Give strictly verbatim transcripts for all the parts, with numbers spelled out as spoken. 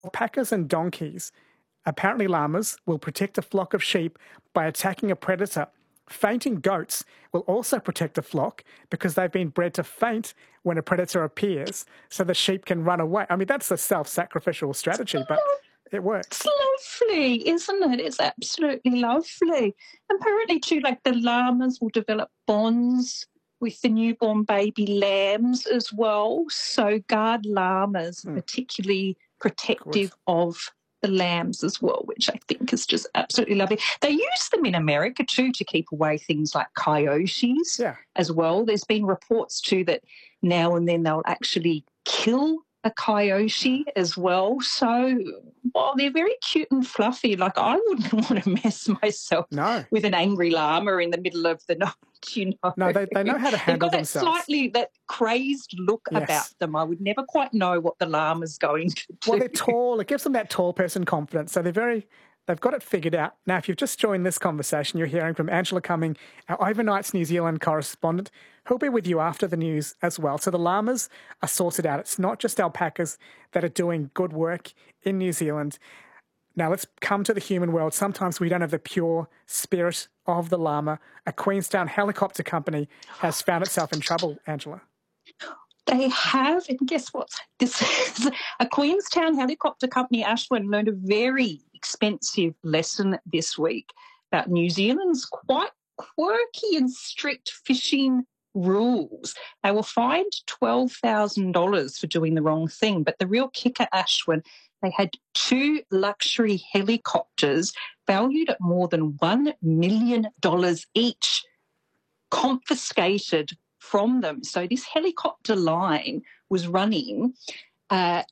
Alpacas and donkeys, apparently llamas, will protect a flock of sheep by attacking a predator. Fainting goats will also protect a flock because they've been bred to faint when a predator appears so the sheep can run away. I mean, that's a self-sacrificial strategy, but it works. It's lovely, isn't it? It's absolutely lovely. Apparently, too, like the llamas will develop bonds with the newborn baby lambs as well. So guard llamas, Mm. particularly protective of the lambs as well, which I think is just absolutely lovely. They use them in America too to keep away things like coyotes Yeah. as well. There's been reports too that now and then they'll actually kill a coyote as well. So while they're very cute and fluffy, like I wouldn't want to mess myself No. with an angry llama in the middle of the night, you know. No, they, they know how to handle They've got themselves. that slightly, that crazed look Yes. about them. I would never quite know what the llama's going to do. Well, they're tall. It gives them that tall person confidence. So they're very, they've got it figured out. Now, if you've just joined this conversation, you're hearing from Angela Cumming, our Overnights New Zealand correspondent, who'll be with you after the news as well. So the llamas are sorted out. It's not just alpacas that are doing good work in New Zealand. Now, let's come to the human world. Sometimes we don't have the pure spirit of the llama. A Queenstown helicopter company has found itself in trouble, Angela. They have, and guess what? This is a Queenstown helicopter company, Ashwin, learned a very expensive lesson this week about New Zealand's quite quirky and strict fishing rules. They were fined twelve thousand dollars for doing the wrong thing. But the real kicker, Ashwin, they had two luxury helicopters valued at more than one million dollars each confiscated from them. So this helicopter line was running a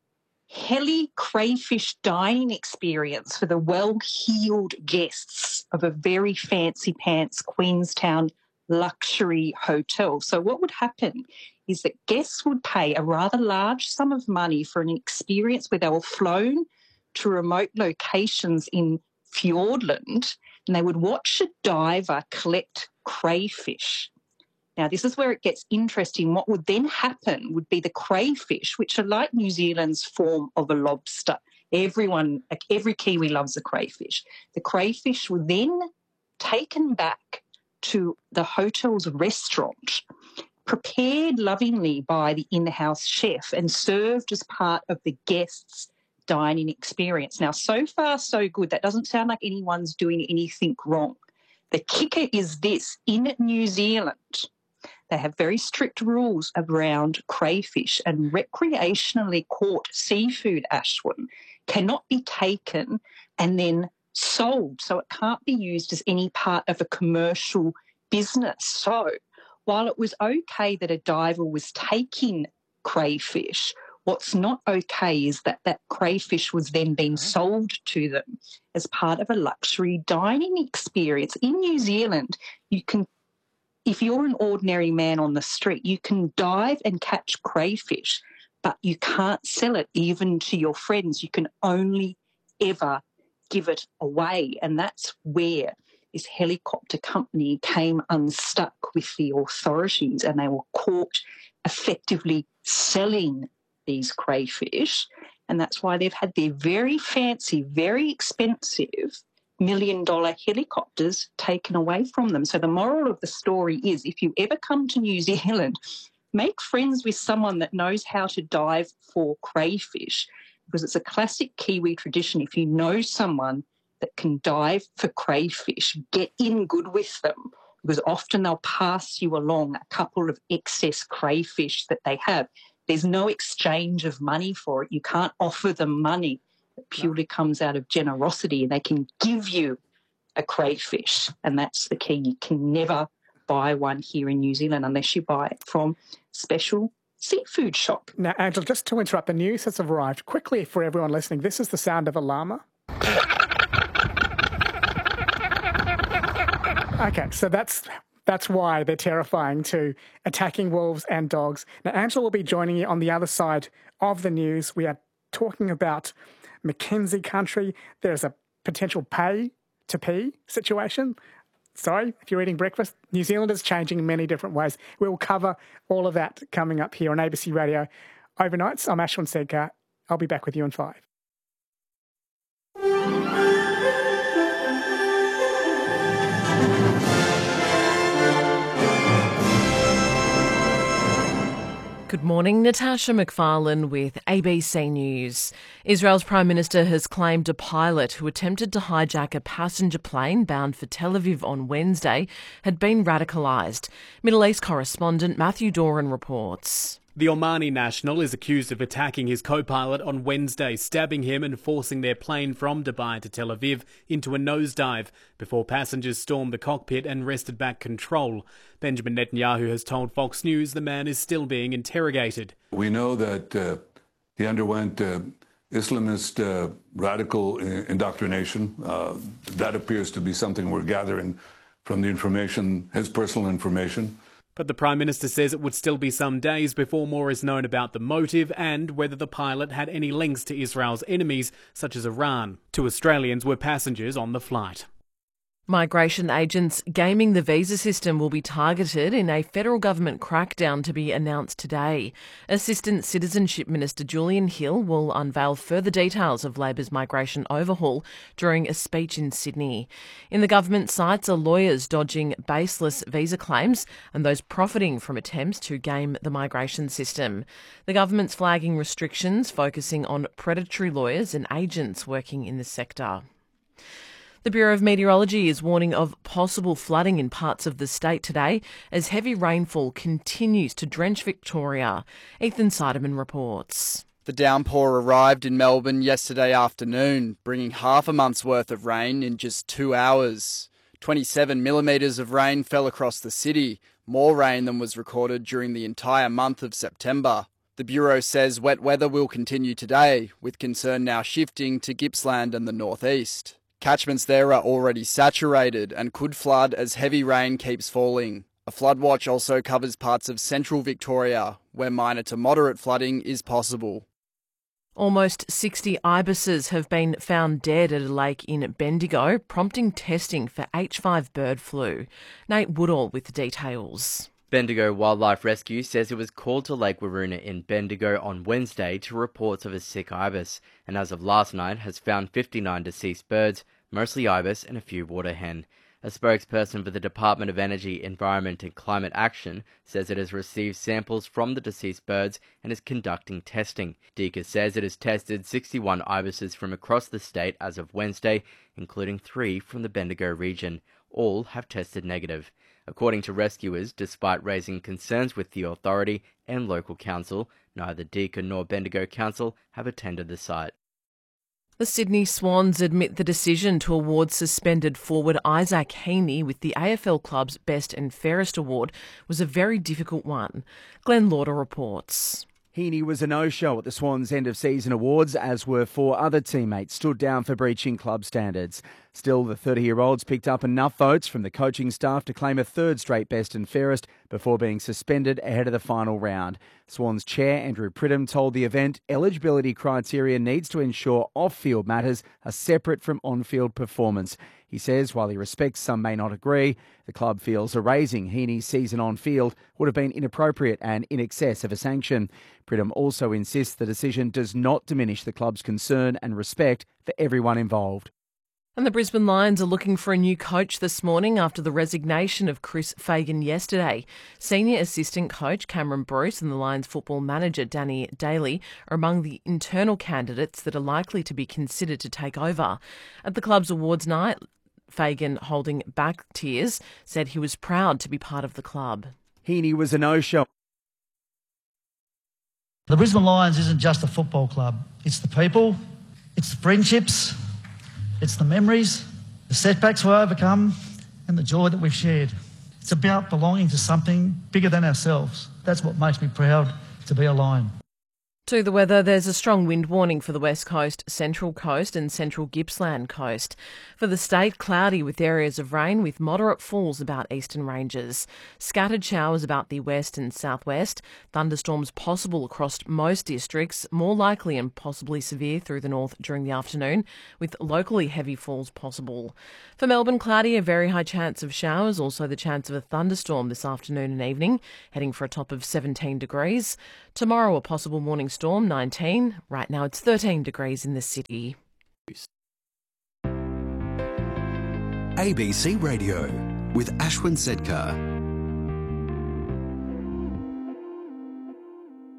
heli crayfish dining experience for the well-heeled guests of a very fancy pants Queenstown luxury hotel. So what would happen is that guests would pay a rather large sum of money for an experience where they were flown to remote locations in Fiordland and they would watch a diver collect crayfish. Now, this is where it gets interesting. What would then happen would be the crayfish, which are like New Zealand's form of a lobster. Everyone, like every Kiwi loves a crayfish. The crayfish were then taken back to the hotel's restaurant, prepared lovingly by the in-house chef and served as part of the guests' dining experience. Now, so far, so good. That doesn't sound like anyone's doing anything wrong. The kicker is this. In New Zealand, they have very strict rules around crayfish, and recreationally caught seafood, Ashwin, cannot be taken and then sold. So it can't be used as any part of a commercial business. So while it was okay that a diver was taking crayfish, what's not okay is that that crayfish was then being sold to them as part of a luxury dining experience. In New Zealand, you can, if you're an ordinary man on the street, you can dive and catch crayfish, but you can't sell it even to your friends. You can only ever give it away. And that's where this helicopter company came unstuck with the authorities, and they were caught effectively selling these crayfish. And that's why they've had their very fancy, very expensive million dollar helicopters taken away from them. So the moral of the story is, if you ever come to New Zealand, make friends with someone that knows how to dive for crayfish, because it's a classic Kiwi tradition. If you know someone that can dive for crayfish, get in good with them, because often they'll pass you along a couple of excess crayfish that they have. There's no exchange of money for it. You can't offer them money. It purely comes out of generosity, and they can give you a crayfish, and that's the key. You can never buy one here in New Zealand unless you buy it from special seafood shop. Now, Angela, just to interrupt, the news has arrived. Quickly for everyone listening, this is the sound of a llama. Okay, so that's that's why they're terrifying to attacking wolves and dogs. Now, Angela will be joining you on the other side of the news. We are talking about Mackenzie country. There's a potential pay to pee situation. Sorry, if you're eating breakfast, New Zealand is changing in many different ways. We will cover all of that coming up here on A B C Radio Overnights. I'm Ashwin Sedkar. I'll be back with you in five. Good morning, Natasha McFarlane with A B C News. Israel's Prime Minister has claimed a pilot who attempted to hijack a passenger plane bound for Tel Aviv on Wednesday had been radicalised. Middle East correspondent Matthew Doran reports. The Omani national is accused of attacking his co-pilot on Wednesday, stabbing him and forcing their plane from Dubai to Tel Aviv into a nosedive before passengers stormed the cockpit and wrested back control. Benjamin Netanyahu has told Fox News the man is still being interrogated. We know that uh, he underwent uh, Islamist uh, radical indoctrination. Uh, that appears to be something we're gathering from the information, his personal information. But the Prime Minister says it would still be some days before more is known about the motive and whether the pilot had any links to Israel's enemies, such as Iran. Two Australians were passengers on the flight. Migration agents gaming the visa system will be targeted in a federal government crackdown to be announced today. Assistant Citizenship Minister Julian Hill will unveil further details of Labor's migration overhaul during a speech in Sydney. In the government sights are lawyers dodging baseless visa claims and those profiting from attempts to game the migration system. The government's flagging restrictions focusing on predatory lawyers and agents working in the sector. The Bureau of Meteorology is warning of possible flooding in parts of the state today as heavy rainfall continues to drench Victoria. Ethan Seidemann reports. The downpour arrived in Melbourne yesterday afternoon, bringing half a month's worth of rain in just two hours. twenty-seven millimetres of rain fell across the city, more rain than was recorded during the entire month of September. The Bureau says wet weather will continue today, with concern now shifting to Gippsland and the northeast. Catchments there are already saturated and could flood as heavy rain keeps falling. A flood watch also covers parts of central Victoria, where minor to moderate flooding is possible. Almost sixty ibises have been found dead at a lake in Bendigo, prompting testing for H five bird flu. Nate Woodall with the details. Bendigo Wildlife Rescue says it was called to Lake Waroona in Bendigo on Wednesday to reports of a sick ibis, and as of last night has found fifty-nine deceased birds, mostly ibis and a few water hen. A spokesperson for the Department of Energy, Environment and Climate Action says it has received samples from the deceased birds and is conducting testing. DECA says it has tested sixty-one ibises from across the state as of Wednesday, including three from the Bendigo region. All have tested negative. According to rescuers, despite raising concerns with the authority and local council, neither DECA nor Bendigo Council have attended the site. The Sydney Swans admit the decision to award suspended forward Isaac Heaney with the A F L club's Best and Fairest award was a very difficult one. Glenn Lauder reports. Heaney was a no-show at the Swans' end-of-season awards, as were four other teammates stood down for breaching club standards. Still, the thirty-year-olds picked up enough votes from the coaching staff to claim a third straight Best and Fairest before being suspended ahead of the final round. Swans chair Andrew Pridham told the event eligibility criteria needs to ensure off-field matters are separate from on-field performance. He says while he respects some may not agree, the club feels erasing Heaney's season on field would have been inappropriate and in excess of a sanction. Pridham also insists the decision does not diminish the club's concern and respect for everyone involved. And the Brisbane Lions are looking for a new coach this morning after the resignation of Chris Fagan yesterday. Senior assistant coach Cameron Bruce and the Lions football manager Danny Daly are among the internal candidates that are likely to be considered to take over. At the club's awards night, Fagan, holding back tears, said he was proud to be part of the club. Heaney was a no-show. The Brisbane Lions isn't just a football club. It's the people, it's the friendships, it's the memories, the setbacks we overcome, and the joy that we've shared. It's about belonging to something bigger than ourselves. That's what makes me proud to be a Lion. To the weather, there's a strong wind warning for the West Coast, Central Coast and Central Gippsland Coast. For the state, cloudy with areas of rain with moderate falls about eastern ranges. Scattered showers about the west and southwest. Thunderstorms possible across most districts, more likely and possibly severe through the north during the afternoon, with locally heavy falls possible. For Melbourne, cloudy, a very high chance of showers, also the chance of a thunderstorm this afternoon and evening, heading for a top of seventeen degrees. Tomorrow, a possible morning storm, nineteen. Right now it's thirteen degrees in the city. A B C Radio with Ashwin Sedkar.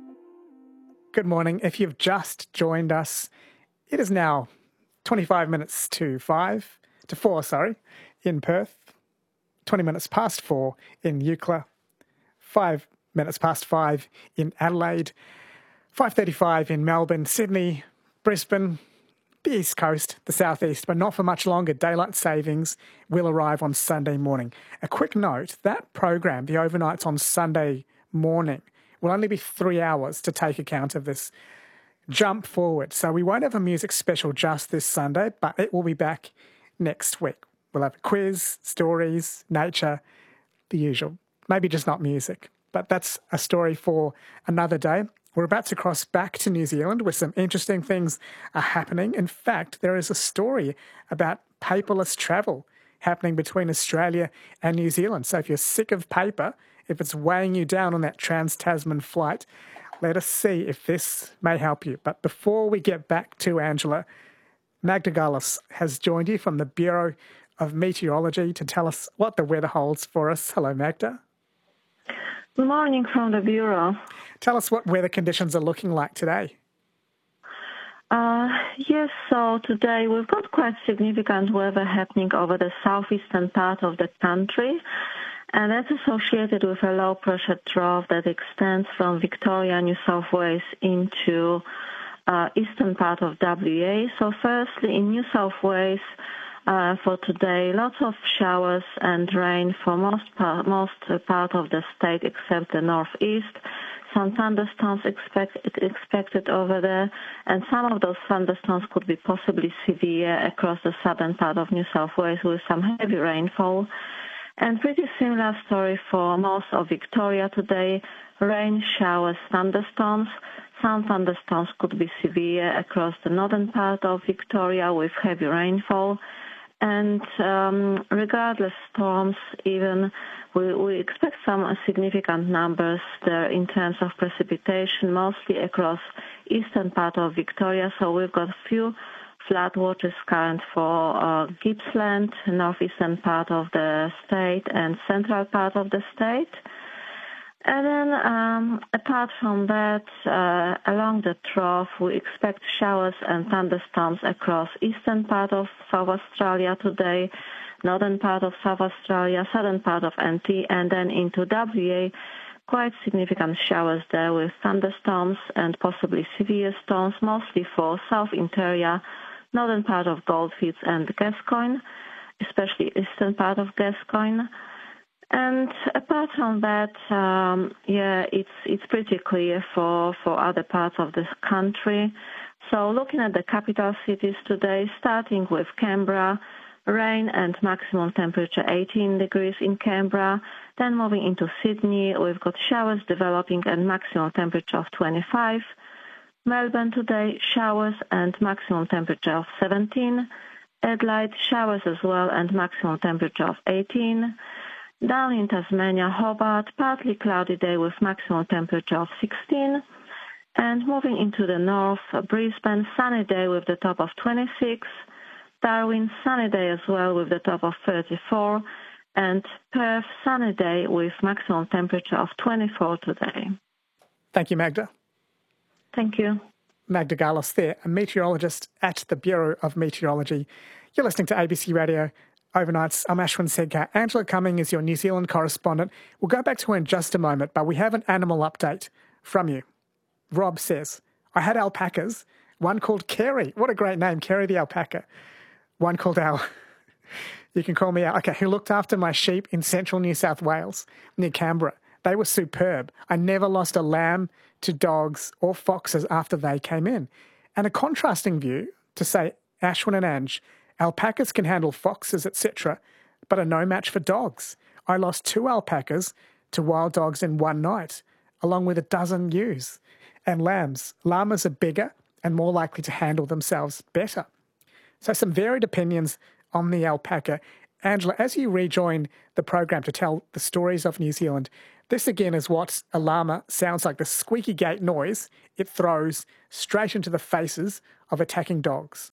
Good morning. If you've just joined us, it is now twenty-five minutes to five, to four, sorry, in Perth, twenty minutes past four in Eucla, five minutes past five in Adelaide, five thirty-five in Melbourne, Sydney, Brisbane, the East Coast, the Southeast, but not for much longer. Daylight savings will arrive on Sunday morning. A quick note, that program, the overnights on Sunday morning, will only be three hours to take account of this jump forward. So we won't have a music special just this Sunday, but it will be back next week. We'll have a quiz, stories, nature, the usual. Maybe just not music, but that's a story for another day. We're about to cross back to New Zealand where some interesting things are happening. In fact, there is a story about paperless travel happening between Australia and New Zealand. So if you're sick of paper, if it's weighing you down on that Trans-Tasman flight, let us see if this may help you. But before we get back to Angela, Magda Gullis has joined you from the Bureau of Meteorology to tell us what the weather holds for us. Hello, Magda. Good morning from the Bureau. Tell us what weather conditions are looking like today. Uh, yes, so today we've got quite significant weather happening over the southeastern part of the country, and that's associated with a low-pressure trough that extends from Victoria, New South Wales into uh, eastern part of W A. So firstly, in New South Wales, uh, for today, lots of showers and rain for most part, most part of the state except the northeast. Some thunderstorms expect, expected over there, and some of those thunderstorms could be possibly severe across the southern part of New South Wales with some heavy rainfall. And pretty similar story for most of Victoria today. Rain, showers, thunderstorms. Some thunderstorms could be severe across the northern part of Victoria with heavy rainfall. And um, regardless storms, even we, we expect some significant numbers there in terms of precipitation, mostly across eastern part of Victoria. So we've got a few floodwaters current for uh, Gippsland, northeastern part of the state, and central part of the state. And then, um, apart from that, uh, along the trough, we expect showers and thunderstorms across eastern part of South Australia today, northern part of South Australia, southern part of N T, and then into W A. Quite significant showers there with thunderstorms and possibly severe storms, mostly for South Interior, northern part of Goldfields and Gascoyne, especially eastern part of Gascoyne. And apart from that, um, yeah, it's it's pretty clear for, for other parts of the country. So looking at the capital cities today, starting with Canberra, rain and maximum temperature eighteen degrees in Canberra. Then moving into Sydney, we've got showers developing and maximum temperature of twenty-five. Melbourne today, showers and maximum temperature of seventeen. Adelaide, showers as well and maximum temperature of eighteen. Down in Tasmania, Hobart, partly cloudy day with maximum temperature of sixteen. And moving into the north, Brisbane, sunny day with the top of twenty-six. Darwin, sunny day as well with the top of thirty-four. And Perth, sunny day with maximum temperature of twenty-four today. Thank you, Magda. Thank you. Magda Gullis there, a meteorologist at the Bureau of Meteorology. You're listening to A B C Radio Overnights. I'm Ashwin Sedkar. Angela Cumming is your New Zealand correspondent. We'll go back to her in just a moment, but we have an animal update from you. Rob says, I had alpacas, one called Kerry. What a great name, Kerry the alpaca. One called Al. You can call me Al. Okay, who looked after my sheep in central New South Wales near Canberra. They were superb. I never lost a lamb to dogs or foxes after they came in. And a contrasting view to say, Ashwin and Ange, alpacas can handle foxes, et cetera, but are no match for dogs. I lost two alpacas to wild dogs in one night, along with a dozen ewes. And lambs. Llamas are bigger and more likely to handle themselves better. So some varied opinions on the alpaca. Angela, as you rejoin the program to tell the stories of New Zealand, this again is what a llama sounds like, the squeaky gate noise it throws straight into the faces of attacking dogs.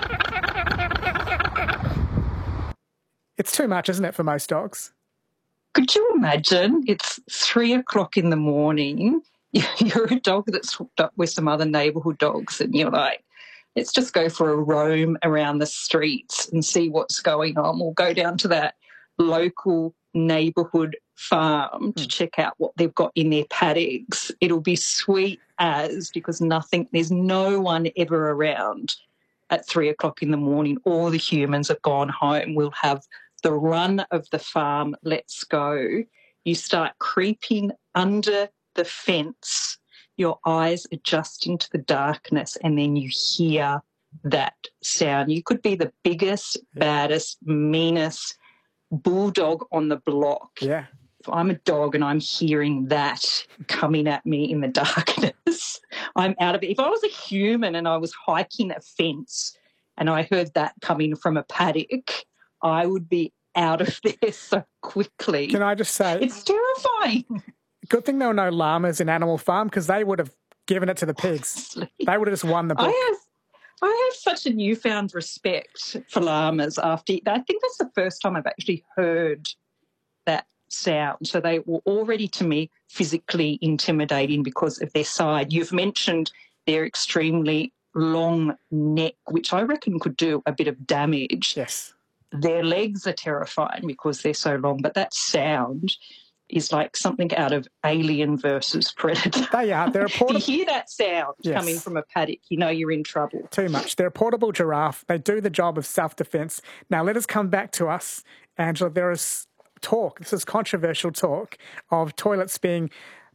It's too much, isn't it, for most dogs? Could you imagine? It's three o'clock in the morning. You're a dog that's hooked up with some other neighbourhood dogs, and you're like, let's just go for a roam around the streets and see what's going on. We'll go down to that local neighbourhood farm to check out what they've got in their paddocks. It'll be sweet as, because nothing, there's no one ever around at three o'clock in the morning. All the humans have gone home. We'll have the run of the farm. Let's go. You start creeping under the fence, your eyes adjust into the darkness, and then you hear that sound. You could be the biggest, baddest, meanest bulldog on the block. Yeah. If I'm a dog and I'm hearing that coming at me in the darkness, I'm out of it. If I was a human and I was hiking a fence and I heard that coming from a paddock, I would be out of there so quickly. Can I just say... It's terrifying. Good thing there were no llamas in Animal Farm, because they would have given it to the pigs. They would have just won the book. I have, I have such a newfound respect for llamas after... I think that's the first time I've actually heard that sound. So they were already, to me, physically intimidating because of their side. You've mentioned their extremely long neck, which I reckon could do a bit of damage. Yes. Their legs are terrifying because they're so long, but that sound is like something out of Alien versus Predator. They are. They're a portable... If you hear that sound Yes. coming from a paddock, you know you're in trouble. Too much. They're a portable giraffe. They do the job of self-defense. Now, let us come back to us, Angela. There is talk, this is controversial talk, of toilets being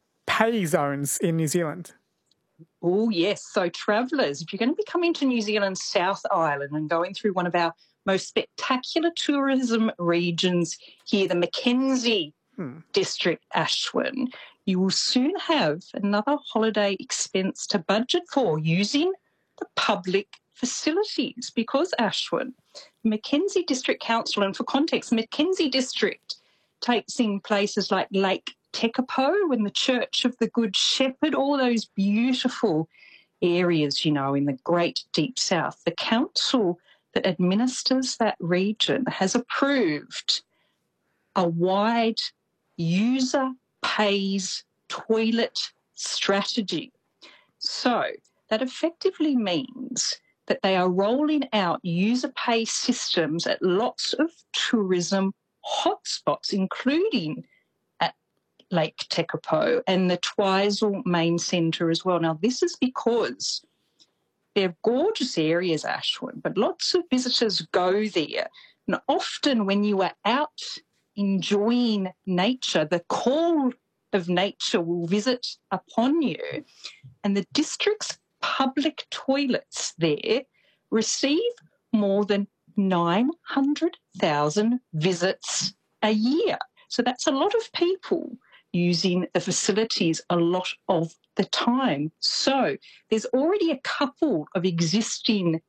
pay zones in New Zealand. Oh, yes. So travellers, if you're going to be coming to New Zealand's South Island and going through one of our most spectacular tourism regions here, the Mackenzie hmm. District, Ashwin, you will soon have another holiday expense to budget for using the public facilities, because Ashwin, Mackenzie District Council, and for context, Mackenzie District takes in places like Lake Tekapo and the Church of the Good Shepherd, all those beautiful areas, you know, in the great deep south. The council that administers that region has approved a wide user pays toilet strategy. So that effectively means that they are rolling out user pay systems at lots of tourism hotspots, including at Lake Tekapo and the Twizel Main Centre as well. Now, this is because they're gorgeous areas, Ashwin, but lots of visitors go there. And often when you are out enjoying nature, the call of nature will visit upon you, and the district's public toilets there receive more than nine hundred thousand visits a year. So that's a lot of people using the facilities a lot of the time. So there's already a couple of existing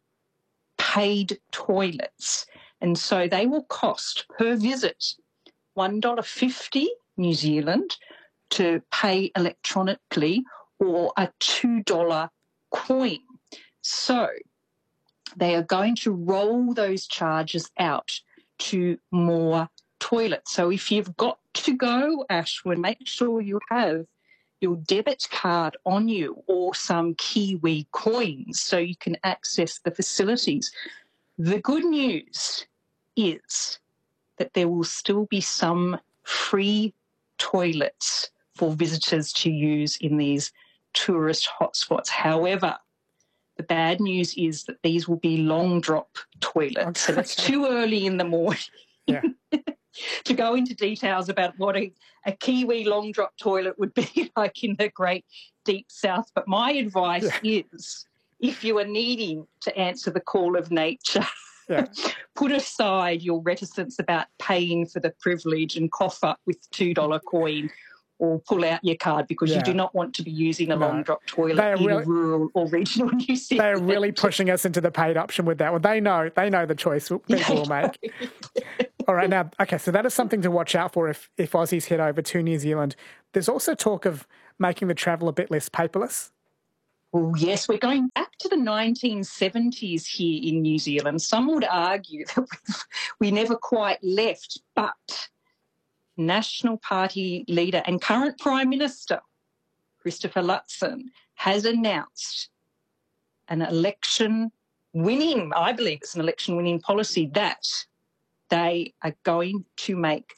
paid toilets, and so they will cost per visit one dollar fifty New Zealand to pay electronically, or a two dollar coin. So they are going to roll those charges out to more toilets. So if you've got to go, Ashwin, make sure you have your debit card on you or some Kiwi coins so you can access the facilities. The good news is that there will still be some free toilets for visitors to use in these tourist hotspots. However, the bad news is that these will be long drop toilets, Okay. and it's too early in the morning Yeah. to go into details about what a, a Kiwi long drop toilet would be like in the great deep south. But my advice Yeah. is, if you are needing to answer the call of nature, Yeah. put aside your reticence about paying for the privilege and cough up with two dollar coin, or pull out your card, because Yeah. you do not want to be using a No. long drop They toilet are in really- rural or regional New Zealand. They're really pushing us into the paid option with that one. They know, they know the choice people will make. All right, now, okay, so that is something to watch out for if, if Aussies head over to New Zealand. There's also talk of making the travel a bit less paperless. Oh, yes, we're going back to the nineteen seventies here in New Zealand. Some would argue that we never quite left, but National Party leader and current Prime Minister, Christopher Luxon, has announced an election winning, I believe it's an election winning policy, that they are going to make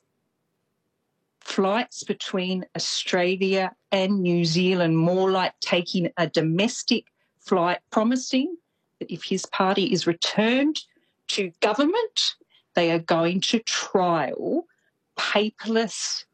flights between Australia and New Zealand more like taking a domestic flight, promising that if his party is returned to government, they are going to trial paperless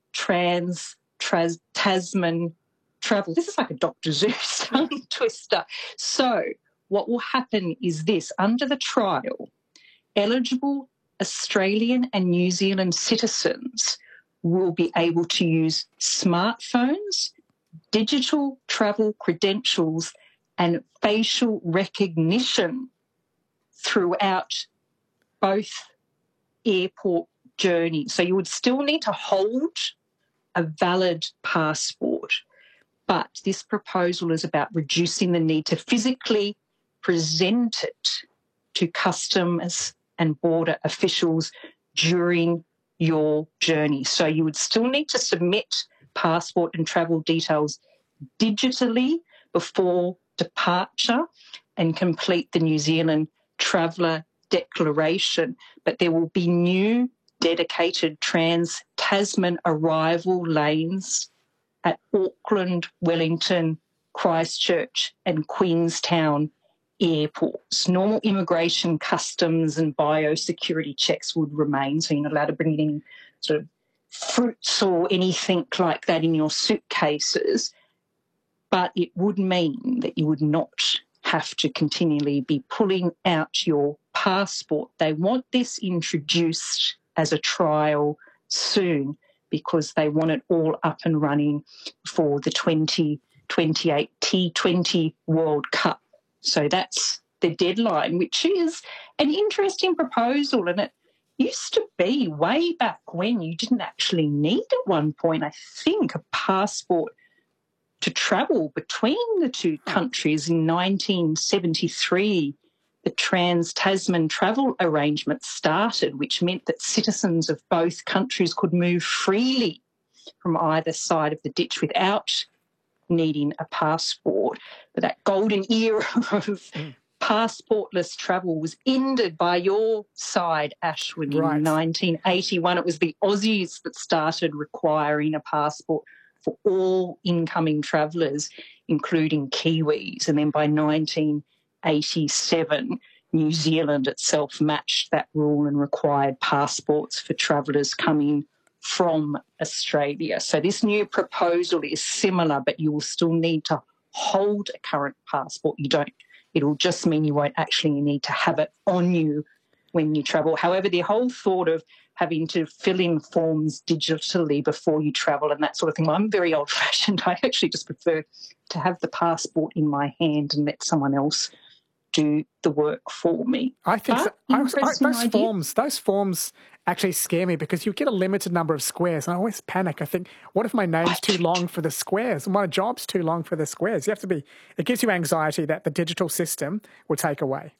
trans, trans Tasman travel. This is like a Doctor Seuss tongue twister. So what will happen is this. Under the trial, eligible Australian and New Zealand citizens will be able to use smartphones, digital travel credentials and facial recognition throughout both airport journeys. So you would still need to hold a valid passport, but this proposal is about reducing the need to physically present it to customs and border officials during your journey. So you would still need to submit passport and travel details digitally before departure and complete the New Zealand Traveller Declaration, but there will be new dedicated trans-Tasman arrival lanes at Auckland, Wellington, Christchurch and Queenstown airports. Normal immigration, customs and biosecurity checks would remain, so you're not allowed to bring in sort of fruits or anything like that in your suitcases, but it would mean that you would not have to continually be pulling out your passport. They want this introduced as a trial soon because they want it all up and running for the twenty twenty-eight T twenty World Cup. So that's the deadline, which is an interesting proposal. And it used to be way back when you didn't actually need at one point, I think, a passport to travel between the two countries. In nineteen seventy-three, the Trans-Tasman Travel Arrangement started, which meant that citizens of both countries could move freely from either side of the ditch without needing a passport. But that golden era of mm. passportless travel was ended by your side, Ashwin, right. in nineteen eighty-one. It was the Aussies that started requiring a passport for all incoming travellers, including Kiwis. And then by nineteen eighty-seven, New Zealand itself matched that rule and required passports for travellers coming from Australia. So this new proposal is similar, but you will still need to hold a current passport. You don't, it'll just mean you won't actually need to have it on you when you travel. However, the whole thought of having to fill in forms digitally before you travel and that sort of thing, well, I'm very old-fashioned. I actually just prefer to have the passport in my hand and let someone else do the work for me. I think so. I, I, those idea. forms, those forms actually scare me because you get a limited number of squares, and I always panic. I think, what if my name's too long for the squares, and my job's too long for the squares? You have to be. It gives you anxiety that the digital system will take away.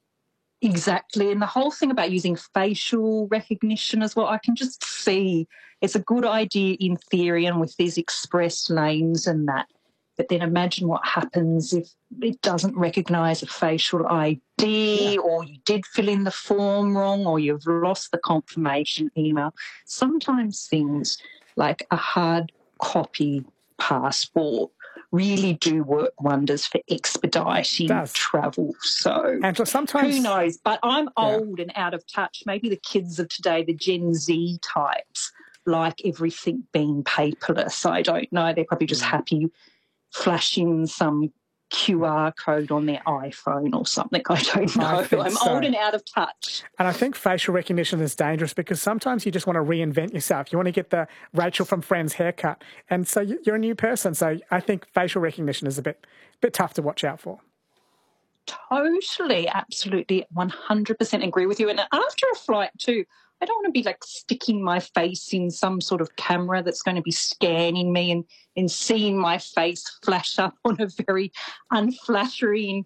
Exactly, and the whole thing about using facial recognition as well, I can just see it's a good idea in theory and with these express lanes and that. But then imagine what happens if it doesn't recognise a facial I D, yeah. or you did fill in the form wrong, or you've lost the confirmation email. Sometimes things like a hard copy passport really do work wonders for expediting travel. So Angela, sometimes, who knows? But I'm old yeah. and out of touch. Maybe the kids of today, the Gen Z types, like everything being paperless. I don't know. They're probably just happy flashing some Q R code on their iPhone or something. I don't know. I I'm so. old and out of touch. And I think facial recognition is dangerous because sometimes you just want to reinvent yourself. You want to get the Rachel from Friends haircut. And so you're a new person. So I think facial recognition is a bit, bit tough to watch out for. Totally, absolutely, one hundred percent agree with you. And after a flight too, I don't want to be like sticking my face in some sort of camera that's going to be scanning me and, and seeing my face flash up on a very unflattering